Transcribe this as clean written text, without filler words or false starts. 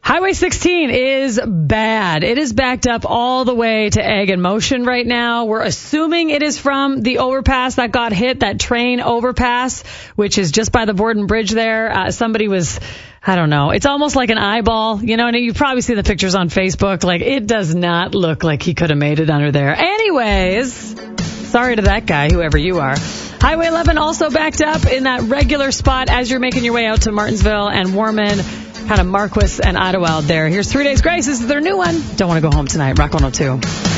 Highway 16 is bad. It is backed up all the way to Egg in Motion right now. We're assuming it is from the overpass that got hit, that train overpass, which is just by the Borden Bridge there. Somebody was, I don't know, it's almost like an eyeball, you know, and you probably see the pictures on Facebook. Like, it does not look like he could have made it under there. Anyways, sorry to that guy, whoever you are. Highway 11 also backed up in that regular spot as you're making your way out to Martinsville and Warman, kind of Marquis and Ottawa out there. Here's 3 Days Grace. This is their new one. Don't want to go home tonight. Rock 102.